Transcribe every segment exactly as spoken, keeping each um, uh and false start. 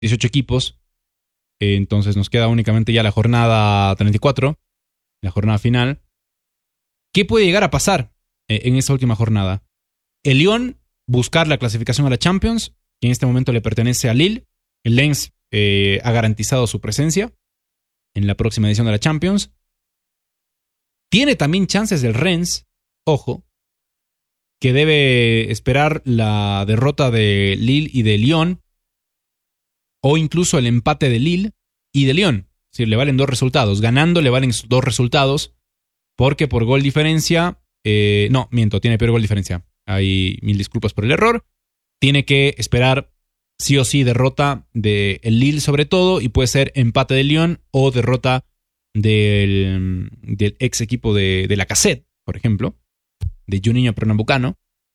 dieciocho equipos. Eh, entonces nos queda únicamente ya la jornada treinta y cuatro, la jornada final. ¿Qué puede llegar a pasar eh, en esta última jornada? El Lyon buscar la clasificación a la Champions, que en este momento le pertenece a Lille. El Lens eh, ha garantizado su presencia en la próxima edición de la Champions. Tiene también chances del Rennes, ojo, que debe esperar la derrota de Lille y de Lyon, o incluso el empate de Lille y de Lyon. Es decir, le valen dos resultados. Ganando le valen dos resultados, porque por gol diferencia... Eh, no, miento, tiene peor gol diferencia. Hay mil disculpas por el error. Tiene que esperar sí o sí derrota del Lille sobre todo, y puede ser empate de Lyon o derrota del, del ex equipo de, de la Cassette, por ejemplo, de Juninho Pernambucano.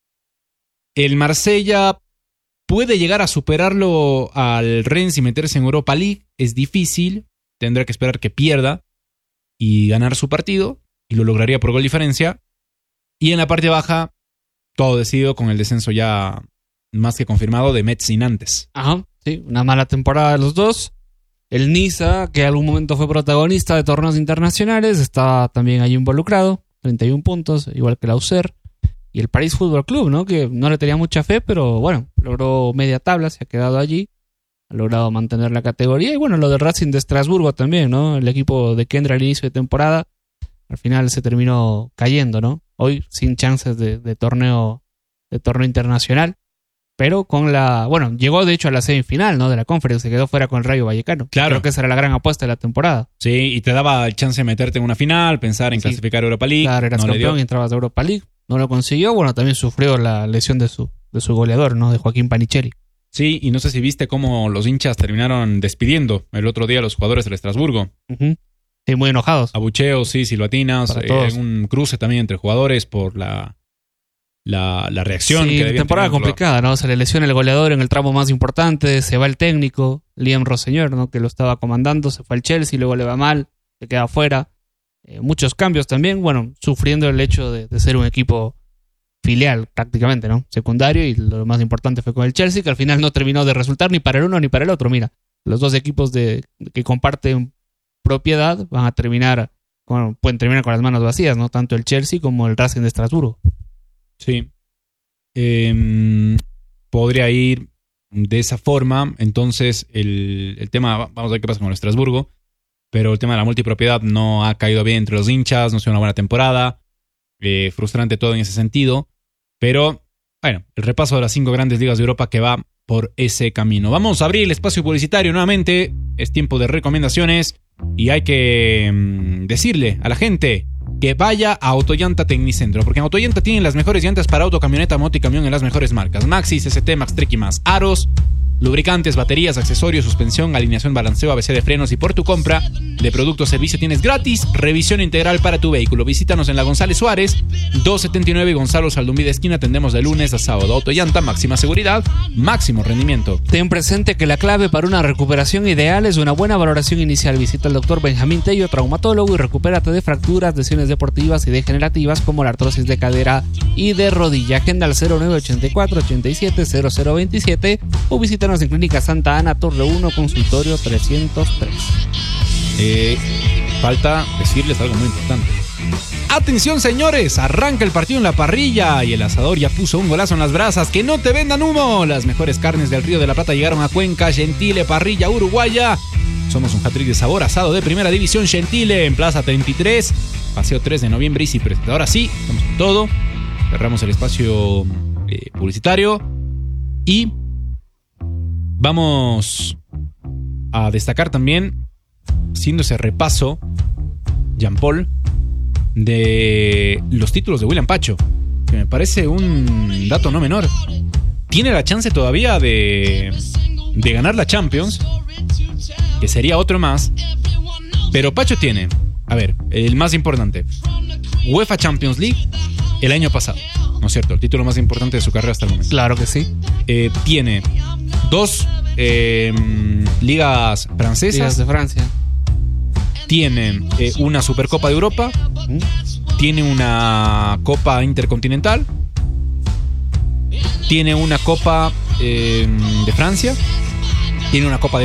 El Marsella puede llegar a superarlo al Rennes y meterse en Europa League. Es difícil, tendrá que esperar que pierda y ganar su partido, y lo lograría por gol diferencia. Y en la parte baja, todo decidido con el descenso ya más que confirmado de Metz y Nantes. Ajá, sí, una mala temporada de los dos. El Niza, que en algún momento fue protagonista de torneos internacionales, está también ahí involucrado, treinta y uno puntos, igual que el Auxerre. Y el París Fútbol Club, ¿no? Que no le tenía mucha fe, pero bueno, logró media tabla, se ha quedado allí, ha logrado mantener la categoría. Y bueno, lo del Racing de Estrasburgo también, ¿no? El equipo de Kendra al inicio de temporada, al final se terminó cayendo, ¿no? Hoy sin chances de, de torneo de torneo internacional, pero con la... Bueno, llegó de hecho a la semifinal, ¿no? De la Conference, se quedó fuera con el Rayo Vallecano. Claro. Creo que esa era la gran apuesta de la temporada. Sí, y te daba el chance de meterte en una final, pensar en Sí. clasificar a Europa League. Claro, eras no le campeón dio. y entrabas a Europa League. No lo consiguió. Bueno, también sufrió la lesión de su, de su goleador, ¿no? De Joaquín Panicelli. Sí, y no sé si viste cómo los hinchas terminaron despidiendo el otro día a los jugadores del Estrasburgo. Uh-huh. Sí, muy enojados. Abucheos, sí, silbatinas, Para eh, todos. un cruce también entre jugadores por la, la, la reacción Sí, que debían temporada tener. complicada, ¿no? Se le lesiona el goleador en el tramo más importante, se va el técnico, Liam Roseñor, ¿no? Que lo estaba comandando, se fue al Chelsea, luego le va mal, se queda afuera. Eh, muchos cambios también, bueno, sufriendo el hecho de, de ser un equipo filial prácticamente, ¿no? Secundario, y lo más importante fue con el Chelsea, que al final no terminó de resultar ni para el uno ni para el otro. Mira, los dos equipos de, que comparten propiedad van a terminar, bueno, pueden terminar con las manos vacías, ¿no? Tanto el Chelsea como el Racing de Estrasburgo. Sí. Eh, podría ir de esa forma. Entonces, el, el tema, vamos a ver qué pasa con el Estrasburgo, pero el tema de la multipropiedad no ha caído bien entre los hinchas, no ha sido una buena temporada. Eh, frustrante todo en ese sentido. Pero, bueno, el repaso de las cinco grandes ligas de Europa que va por ese camino. Vamos a abrir el espacio publicitario nuevamente. Es tiempo de recomendaciones y hay que mmm, decirle a la gente que vaya a Autollanta Tecnicentro, porque en Autollanta tienen las mejores llantas para auto, camioneta, moto y camión en las mejores marcas: Maxxis, S T, Maxtrek y más. Aros, lubricantes, baterías, accesorios, suspensión, alineación, balanceo, A B C de frenos. Y por tu compra de producto o servicio tienes gratis revisión integral para tu vehículo. Visítanos en la González Suárez doscientos setenta y nueve y Gonzalo Saldumí esquina. Atendemos de lunes a sábado. Autollanta, máxima seguridad, máximo rendimiento. Ten presente que la clave para una recuperación ideal es una buena valoración inicial. Visita al doctor Benjamín Tello, traumatólogo, y recupérate de fracturas, lesiones deportivas y degenerativas como la artrosis de cadera y de rodilla. Agenda al cero nueve ochenta y cuatro ochenta y siete cero cero veintisiete o visítanos en Clínica Santa Ana, Torre uno, consultorio trescientos tres. Eh, falta decirles algo muy importante. Atención, señores, arranca el partido en la parrilla y el asador ya puso un golazo en las brasas. ¡Que no te vendan humo! Las mejores carnes del Río de la Plata llegaron a Cuenca. Gentile Parrilla Uruguaya. Somos un hat-trick de sabor asado de primera división. Gentile en Plaza treinta y tres, Paseo tres de Noviembre y Ciprés. Ahora sí, estamos con todo. Cerramos el espacio eh, publicitario y vamos a destacar también, haciendo ese repaso, Jean Paul, de los títulos de William Pacho, que me parece un dato no menor. Tiene la chance todavía de, de ganar la Champions, que sería otro más, pero Pacho tiene, a ver, el más importante, UEFA Champions League el año pasado, ¿no es cierto? El título más importante de su carrera hasta el momento. Claro que sí. Eh, tiene dos eh, ligas francesas. Ligas de Francia. Tiene eh, una Supercopa de Europa. ¿Mm? Tiene una Copa Intercontinental. Tiene una Copa eh, de Francia. tiene una Copa de